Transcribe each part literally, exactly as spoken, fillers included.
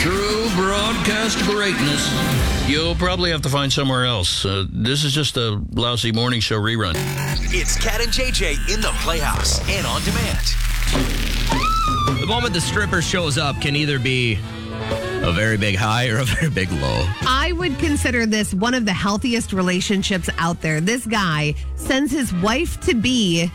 True broadcast greatness. You'll probably have to find somewhere else. Uh, this is just a lousy morning show rerun. It's Cat and J J in the Playhouse and on demand. The moment the stripper shows up can either be a very big high or a very big low. I would consider this one of the healthiest relationships out there. This guy sends his wife-to-be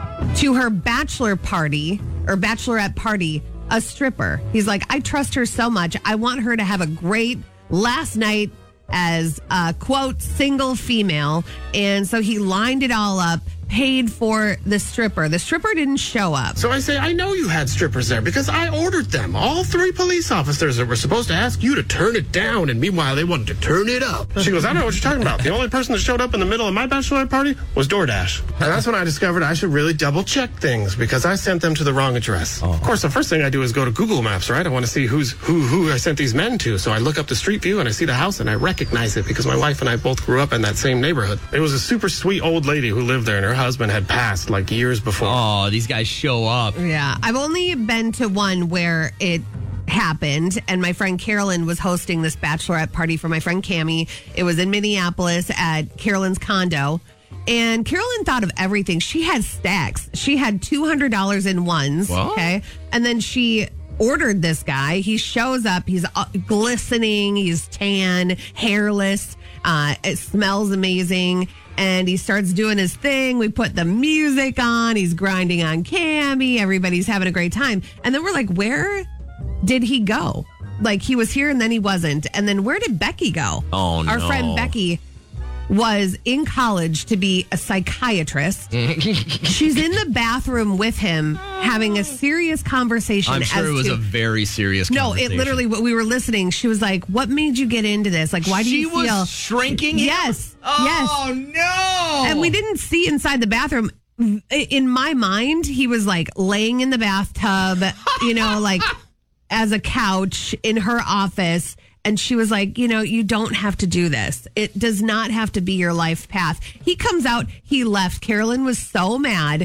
to her bachelor party or bachelorette party, a stripper. He's like, I trust her so much. I want her to have a great last night as a, quote, single female. And so he lined it all up, paid for the stripper. The stripper didn't show up. So I say, I know you had strippers there because I ordered them. All three police officers that were supposed to ask you to turn it down, and meanwhile they wanted to turn it up. She goes, I don't know what you're talking about. The only person that showed up in the middle of my bachelorette party was DoorDash. And that's when I discovered I should really double check things because I sent them to the wrong address. Oh. Of course, the first thing I do is go to Google Maps, right? I want to see who's who who I sent these men to. So I look up the street view and I see the house and I recognize it because my wife and I both grew up in that same neighborhood. It was a super sweet old lady who lived there, and her husband had passed like years before. Oh, these guys show up. Yeah. I've only been to one where it happened, and my friend Carolyn was hosting this bachelorette party for my friend Cammie. It was in Minneapolis at Carolyn's condo, and Carolyn thought of everything. She had stacks. She had two hundred dollars in ones. What? Okay. And then she ordered this guy. He shows up. He's uh, glistening. He's tan, hairless. Uh, it smells amazing. And he starts doing his thing. We put the music on. He's grinding on Cammie. Everybody's having a great time. And then we're like, where did he go? Like, he was here and then he wasn't. And then where did Becky go? Oh, Our no. friend Becky was in college to be a psychiatrist. She's in the bathroom with him having a serious conversation. I'm sure as it was to, a very serious No, conversation. it literally, we were listening. She was like, what made you get into this? Like, why do she you feel... was shrinking him? Yes. Oh, yes. no. And we didn't see inside the bathroom. In my mind, he was like laying in the bathtub, you know, like as a couch in her office. And she was like, you know, you don't have to do this. It does not have to be your life path. He comes out, he left. Carolyn was so mad.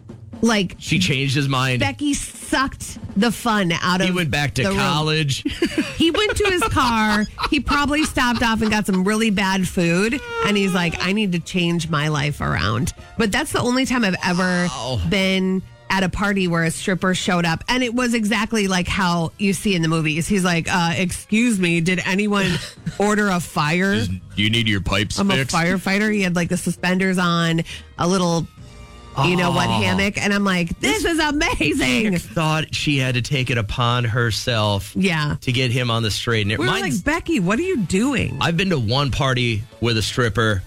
Like, she changed his mind. Becky sucked the fun out of He went back to the room. college. He went to his car. He probably stopped off and got some really bad food. And he's like, I need to change my life around. But that's the only time I've ever Wow. been at a party where a stripper showed up. And it was exactly like how you see in the movies. He's like, uh, excuse me, did anyone order a fire? Do you need your pipes I'm fixed? a firefighter. He had like the suspenders on, a little, you know what, Oh. hammock. And I'm like, this is amazing. Thought she had to take it upon herself Yeah. to get him on the straight and narrow. We were Mine's- like, Becky, what are you doing? I've been to one party with a stripper.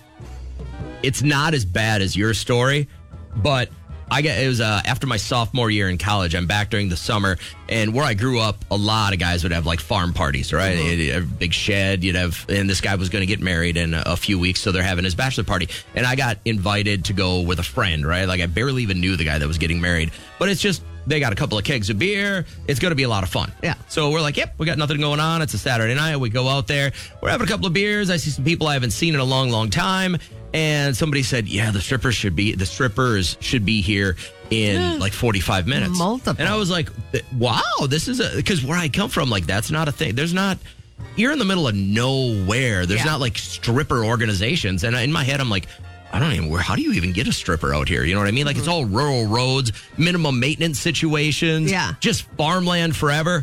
It's not as bad as your story, but I got it was uh, after my sophomore year in college. I'm back during the summer, and where I grew up, a lot of guys would have like farm parties, right? Uh-huh. You'd have a big shed, you'd have, and this guy was going to get married in a, a few weeks, so they're having his bachelor party, and I got invited to go with a friend, right? Like I barely even knew the guy that was getting married, but it's just they got a couple of kegs of beer. It's going to be a lot of fun. Yeah. So we're like, yep, we got nothing going on. It's a Saturday night. We go out there. We're having a couple of beers. I see some people I haven't seen in a long, long time. And somebody said, yeah, the strippers should be, the strippers should be here in like forty-five minutes. Multiple. And I was like, wow, this is a, because where I come from, like, that's not a thing. There's not, you're in the middle of nowhere. There's Yeah. not like stripper organizations. And in my head, I'm like, I don't even, where, how do you even get a stripper out here? You know what I mean? Like, it's all rural roads, minimum maintenance situations. Yeah. Just farmland forever.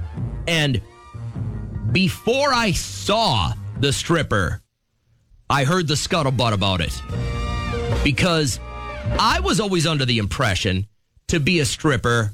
And before I saw the stripper, I heard the scuttlebutt about it. Because I was always under the impression to be a stripper,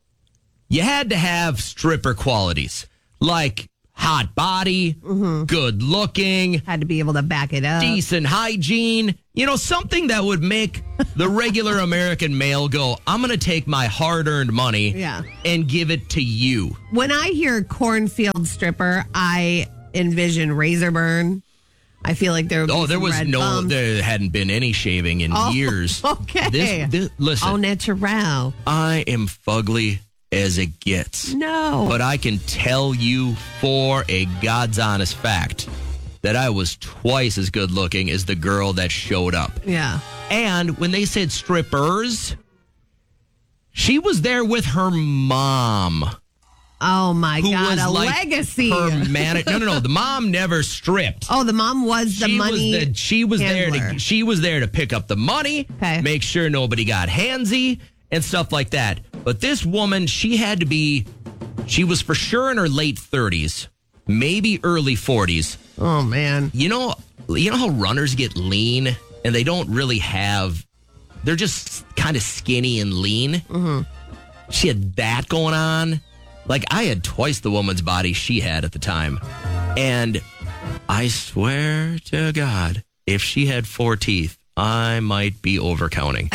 you had to have stripper qualities. Like hot body, Mm-hmm. good looking, Had to be able to back it up. decent hygiene, you know, something that would make the regular American male go, I'm going to take my hard-earned money Yeah. and give it to you. When I hear cornfield stripper, I envision razor burn. I feel like there would be Oh, there some was red no, bumps. there hadn't been any shaving in Oh, years. okay. This, this, listen, Au natural. I am fugly as it gets. No. But I can tell you for a God's honest fact that I was twice as good looking as the girl that showed up. Yeah. And when they said strippers, she was there with her mom. Oh, my who God, was a like legacy. Her man- no, no, no. The mom never stripped. Oh, the mom was the she money was the, she was handler. there to she was there to pick up the money, Okay. make sure nobody got handsy and stuff like that. But this woman, she had to be she was for sure in her late thirties, maybe early forties. Oh, man. You know, you know how runners get lean and they don't really have they're just kind of skinny and lean. Mm-hmm. She had that going on. Like, I had twice the woman's body she had at the time. And I swear to God, if she had four teeth, I might be overcounting.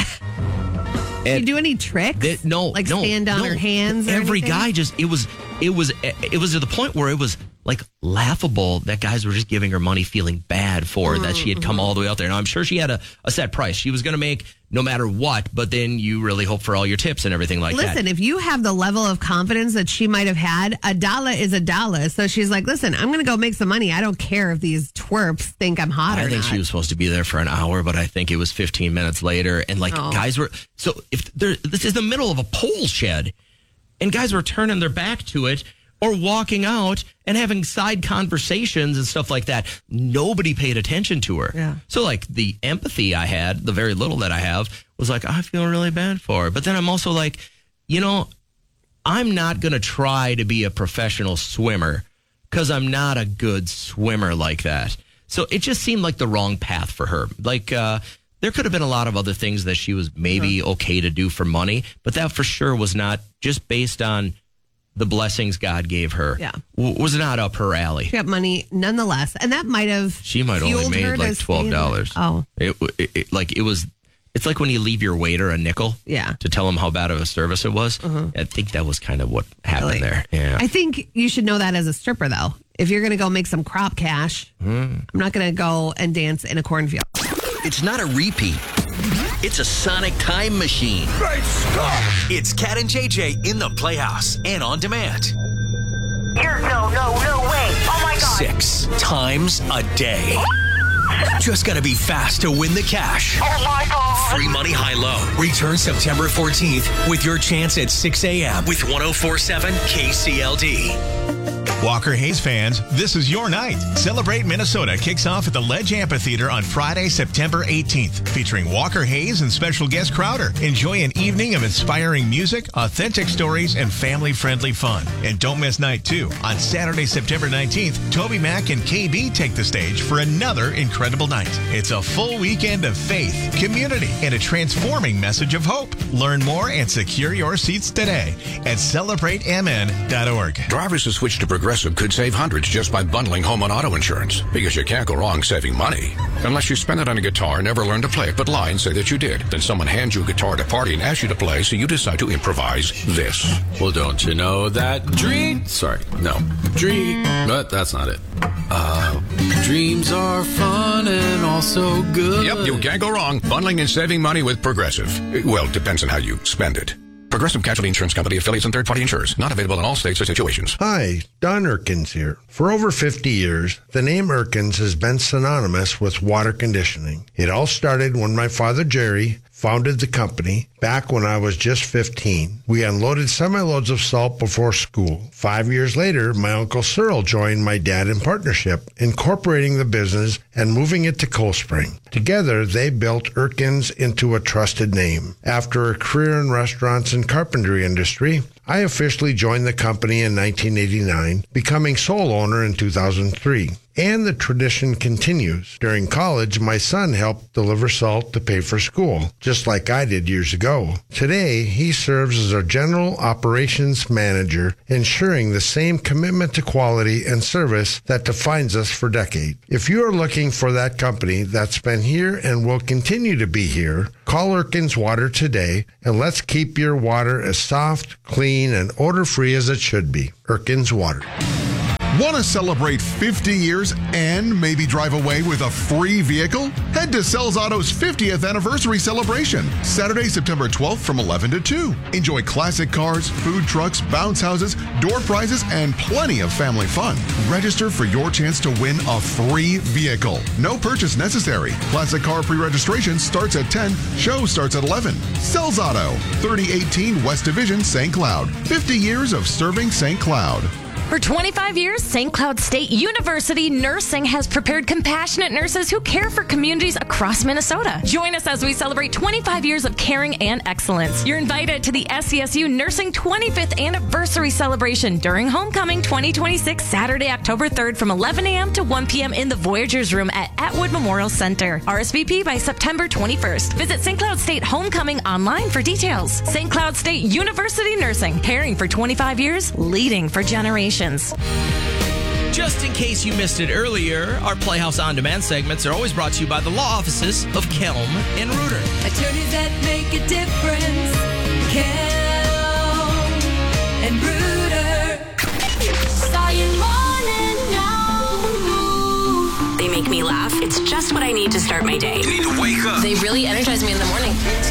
Did you do any tricks? That, no, like no, stand on no. her hands. Or Every anything? guy just it was it was it was to the point where it was like laughable that guys were just giving her money, feeling bad for her, that she had come all the way out there. Now I'm sure she had a, a set price she was going to make no matter what, but then you really hope for all your tips and everything like Listen, that. if you have the level of confidence that she might have had, a dollar is a dollar. So she's like, listen, I'm going to go make some money. I don't care if these twerps think I'm hot I or think not. she was supposed to be there for an hour, but I think it was fifteen minutes later. And like Oh. guys were so if there this is the middle of a pole shed, and guys were turning their back to it or walking out and having side conversations and stuff like that. Nobody paid attention to her. Yeah. So like the empathy I had, the very little that I have, was like, I feel really bad for her. But then I'm also like, you know, I'm not going to try to be a professional swimmer because I'm not a good swimmer like that. So it just seemed like the wrong path for her. Like, uh, there could have been a lot of other things that she was maybe okay to do for money, but that for sure was not just based on the blessings God gave her. Yeah. W- was not up her alley. She got money nonetheless. And that might have She might only fueled her made to like twelve dollars. stay in- Oh, It, w- it, it like it was. It's like when you leave your waiter a nickel. Yeah. To tell him how bad of a service it was. I think that was kind of what happened Really? there. Yeah. I think you should know that as a stripper, though. If you're going to go make some crop cash, I'm not going to go and dance in a cornfield. It's not a repeat. It's a sonic time machine. Great stuff. It's Cat and J J in the Playhouse and on demand. Here, no, no, no way. Oh my God. Six times a day. Just gotta be fast to win the cash. Oh my God. Free money high-low. Return September fourteenth with your chance at six a.m. with one oh four point seven K C L D. Walker Hayes fans, this is your night. Celebrate Minnesota kicks off at the Ledge Amphitheater on Friday, September eighteenth, featuring Walker Hayes and special guest Crowder. Enjoy an evening of inspiring music, authentic stories, and family-friendly fun. And don't miss night two. On Saturday, September nineteenth, Toby Mac and K B take the stage for another incredible night. It's a full weekend of faith, community, and a transforming message of hope. Learn more and secure your seats today at celebrate m n dot org. Drivers who switch to Progressive could save hundreds just by bundling home and auto insurance. Because you can't go wrong saving money. Unless you spend it on a guitar and never learn to play it, but lie and say that you did. Then someone hands you a guitar at a party and asks you to play, so you decide to improvise this. Well, don't you know that dream... Sorry, no. Dream... But that's not it. Uh, dreams are fun and also good. Yep, you can't go wrong bundling and saving money with Progressive. Well, depends on how you spend it. Progressive Casualty Insurance Company, affiliates, and third-party insurers. Not available in all states or situations. Hi, Don Erkins here. For over fifty years, the name Erkins has been synonymous with water conditioning. It all started when my father, Jerry, founded the company back when I was just fifteen. We unloaded semi-loads of salt before school. Five years later, my Uncle Cyril joined my dad in partnership, incorporating the business and moving it to Cold Spring. Together, they built Erkins into a trusted name. After a career in restaurants and carpentry industry, I officially joined the company in nineteen eighty-nine, becoming sole owner in two thousand three. And the tradition continues. During college, my son helped deliver salt to pay for school, just like I did years ago. Today, he serves as our general operations manager, ensuring the same commitment to quality and service that defines us for decades. If you are looking for that company that's been here and will continue to be here, call Erkins Water today, and let's keep your water as soft, clean, and odor-free as it should be. Erkins Water. Want to celebrate fifty years and maybe drive away with a free vehicle? Head to Sells Auto's fiftieth anniversary celebration, Saturday, September twelfth from eleven to two. Enjoy classic cars, food trucks, bounce houses, door prizes, and plenty of family fun. Register for your chance to win a free vehicle. No purchase necessary. Classic car pre-registration starts at ten. Show starts at eleven. Sells Auto, thirty eighteen West Division, Saint Cloud. fifty years of serving Saint Cloud. For twenty-five years, Saint Cloud State University Nursing has prepared compassionate nurses who care for communities across Minnesota. Join us as we celebrate twenty-five years of caring and excellence. You're invited to the S C S U Nursing twenty-fifth Anniversary Celebration during Homecoming twenty twenty-six, Saturday, October third from eleven a.m. to one p.m. in the Voyagers Room at Atwood Memorial Center. R S V P by September twenty-first. Visit Saint Cloud State Homecoming online for details. Saint Cloud State University Nursing, caring for twenty-five years, leading for generations. Just in case you missed it earlier, our Playhouse On Demand segments are always brought to you by the law offices of Kelm and Reuter. Attorneys that make a difference. Kelm and Reuter. Saw you morning now. They make me laugh. It's just what I need to start my day. You need to wake up. They really energize me in the morning.